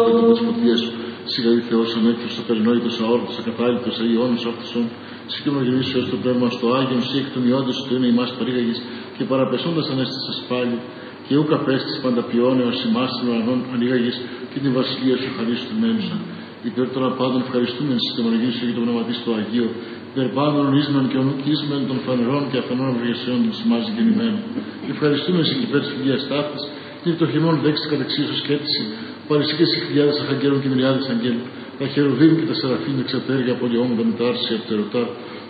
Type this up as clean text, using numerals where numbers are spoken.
τις φωτιές σου, σιγαρή Θεός ανέκφρος, απερινόητος, αόρτος, ακατάληπτος, αιώνος, όρθωσον, σηκωμογενής σου το πνεύμα στο Άγιον, σύ εκ των ιόντων σου το είναι ημάς παρήγαγης, και παραπεσώντας ανέστησες πάλι, και ούκ απέστης πανταπιών έως ημάς των ουρανών ανοίγαγης, και την βασιλεία σου χαρίσου του μένουσα. Υπέρ των απάντων ευχαριστούμεν στη τεμολογία σου για το πνευματί του Αγίου, υπέρ πάντων ορίσμεν και ονουκίσμεν των φανερών και αφανών ευλογησιών των σημάζει γεννημένων. Ευχαριστούμεν σε υπέρ της φιλίας ταύτης, και το χειμών δέξει κατεξία σου σκέπτηση, παρησίκες σε χιλιάδες αχαγγέλων και μιλιάδες αγγέλων, τα χερουβίμ και τα σεραφείμ εξατέργεια πολιόμοντα με τα άρση από τα ερωτά,